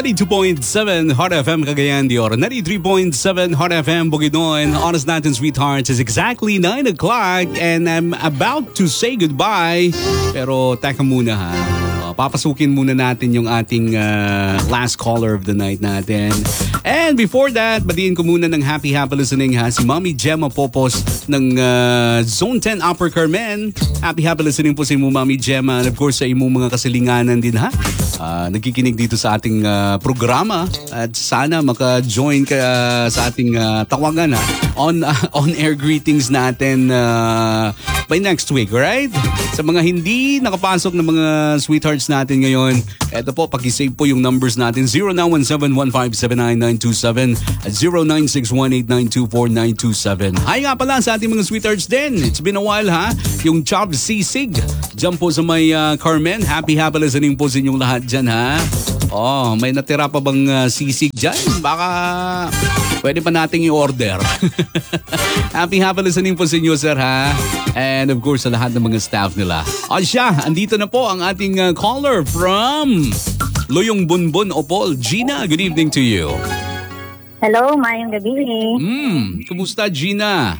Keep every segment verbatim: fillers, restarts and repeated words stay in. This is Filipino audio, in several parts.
ninety-two point seven Hot F M Cagayan de Oro, ninety-three point seven Hot F M Bukidnon. Honest natin, sweethearts, is exactly nine o'clock and I'm about to say goodbye. Pero teka muna ha. Uh, papasukin muna natin yung ating uh, last caller of the night natin. And before that, batiin ko muna ng happy happy listening ha si Mommy Gemma Popos ng uh, Zone ten Upper Carmen. Happy happy listening po sa imo, Mommy Gemma, and of course sa imong mga kasilinganan din ha. Uh, nagkikinig dito sa ating uh, programa at sana maka-join ka uh, sa ating uh, tawagan ha on uh, on-air greetings natin uh, by next week, right? Sa mga hindi nakapasok na mga sweethearts natin ngayon, eto po, pag-save po yung numbers natin zero nine one seven one five seven nine nine two seven at zero nine six one eight nine two four nine two seven. Hi nga pala sa ating mga sweethearts din. It's been a while ha. Yung Chop Sisig dyan po sa may uh, Carmen. Happy happy listening po sa inyong lahat dyan ha. Oh, may natira pa bang uh, sisig dyan? Baka pwede pa nating i-order. Happy happy listening po sa inyo, sir ha. And of course sa lahat ng mga staff nila. O siya, andito na po ang ating uh, caller from Loyong Bunbun, Opol. Gina, good evening to you. Hello, mayong gabi. Hmm, kumusta Gina?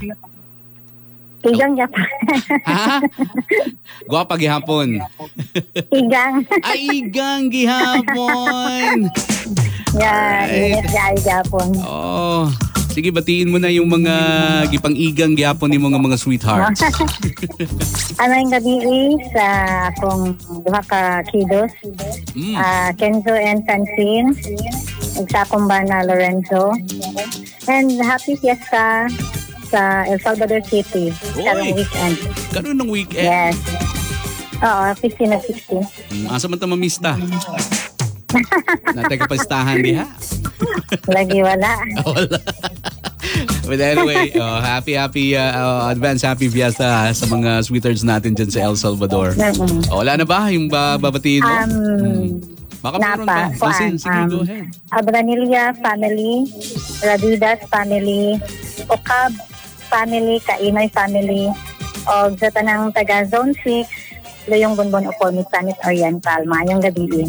Igang Japan. Ha? Gwapa gihapon. Igang. Ay, igang gihapon. Yan, Right. init dahil Japon. Oh, sige, batiin mo na yung mga gipang-igang gihapon ni mga mga sweethearts. Ano yung gabi sa akong duha ka kidos. Mm. Ah, Kenzo and Francine. Sa akong bana Lorenzo. And happy fiesta sa El Salvador City. Karong weekend. Karoon ng weekend? Yes. Oo, fifteen of sixteen. Hmm, asa man ta mamista? Natay ka pastahan diha? Lagi wala. Wala. But anyway, oh, happy, happy, uh, uh, advance happy fiesta sa mga sweethearts natin dyan sa El Salvador. Mm-hmm. Oh, wala na ba yung ba babatiin mo? Um, hmm. Baka meron pa. Oh, sige, sige, um, go ahead. Abranilla family, Radidas family, Ocab family, Kaimay family, o sa tanang taga Zone six, Loyong Bunbun Opol, Planet Oriental, mayong gabi.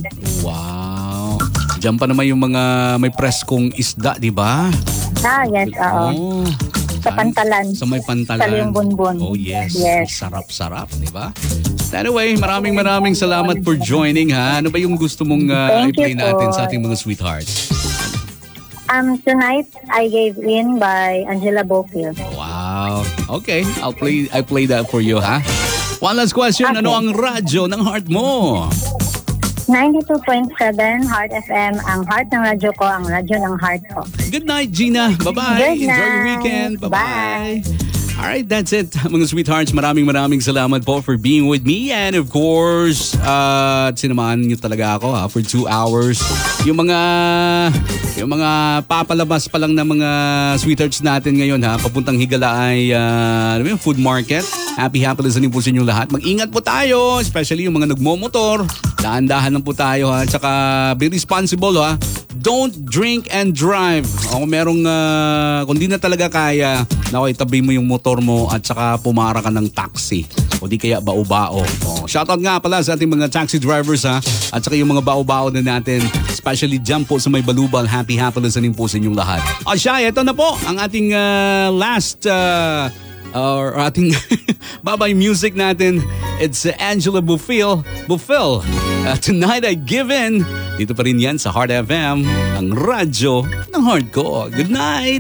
Wow. Diyan pa naman yung mga may preskong isda, di ba? Ah, yes, oo. Oh. Sa pantalan. Sa may pantalan. Sa Loyong Bunbun. Oh, yes. Yes. Sarap-sarap, di ba? Anyway, maraming maraming salamat for joining ha. Ano ba yung gusto mong uh, i-play natin sa ating mga sweethearts? Um, tonight, I gave in by Angela Bofill. Wow. Okay, I'll play I play that for you ha. One last question, Okay. ano ang radyo ng heart mo? ninety-two point seven Heart F M, ang heart ng radyo ko, ang radyo ng heart ko. Good night, Gina. Bye-bye. Good Enjoy your night. weekend. Bye-bye. Bye. Alright, that's it. Mga sweethearts, maraming maraming salamat po for being with me. And of course, uh, sinamahan niyo talaga ako ha, for two hours. Yung mga yung mga papalabas pa lang ng mga sweethearts natin ngayon ha, papuntang Higala ay uh, ano yun, food market. Happy happy listening po sa inyo lahat. Mag-ingat po tayo, especially yung mga nagmomotor. Dahan-dahan lang po tayo ha. Tsaka be responsible ha. Don't drink and drive. O kung merong, uh, kung di na talaga kaya, naku, itabi mo yung motor mo at saka pumara ka ng taxi. O di kaya bao-bao. O, shoutout nga pala sa ating mga taxi drivers ha. At saka yung mga bao-bao na natin. Especially dyan po sa may Balubal. Happy, happy listening po sa inyong lahat. O siya, ito na po ang ating uh, last... Uh, or ating babay music natin. It's uh, Angela Bofill. Bofill. Uh, Tonight I Give In. Dito pa rin yan sa Heart F M, ang radyo ng heart ko. Good night!